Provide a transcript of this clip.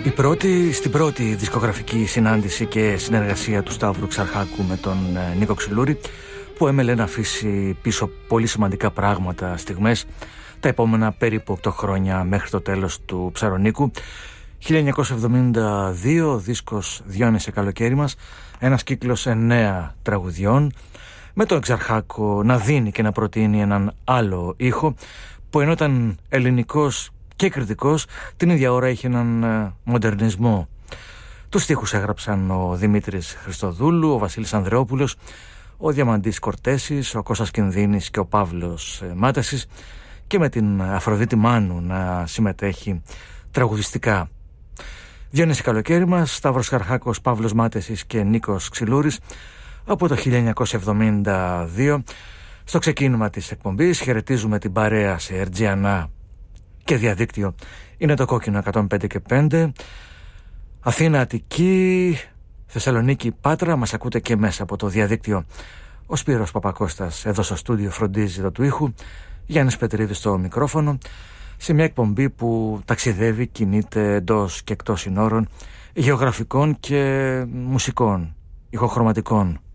Στην πρώτη δισκογραφική συνάντηση και συνεργασία του Σταύρου Ξαρχάκου με τον Νίκο Ξυλούρη, που έμελε να αφήσει πίσω πολύ σημαντικά πράγματα, στιγμές, τα επόμενα περίπου 8 χρόνια μέχρι το τέλος του Ψαρονίκου. 1972, δίσκος «Διόνυσε καλοκαίρι μας», ένας κύκλος 9 τραγουδιών, με τον Ξαρχάκο να δίνει και να προτείνει έναν άλλο ήχο, που ενώ ήταν ελληνικός και κριτικός, την ίδια ώρα είχε έναν μοντερνισμό. Τους στίχους έγραψαν ο Δημήτρης Χριστοδούλου, ο Βασίλης Ανδρεόπουλος, ο Διαμαντής Κορτέσης, ο Κώστας Κινδύνης και ο Παύλος Μάτασης, και με την Αφροδίτη Μάνου να συμμετέχει τραγουδιστικά. Διόνυσε καλοκαίρι μας, Σταύρος Ξαρχάκος, Παύλος Μάτασης και Νίκος Ξυλούρης, από το 1972. Στο ξεκίνημα της εκπομπής χαιρετίζουμε την παρέα σε RGNA και διαδίκτυο. Είναι το κόκκινο 105 και 5. Αθήνα, Αττική, Θεσσαλονίκη, Πάτρα. Μας ακούτε και μέσα από το διαδίκτυο. Ο Σπύρος Παπακώστας εδώ στο στούντιο φροντίζει το του ήχου, Γιάννης Πετρίδης στο μικρόφωνο, σε μια εκπομπή που ταξιδεύει, κινείται εντός και εκτός συνόρων, γεωγραφικών και μουσικών, ηχοχρωματικών.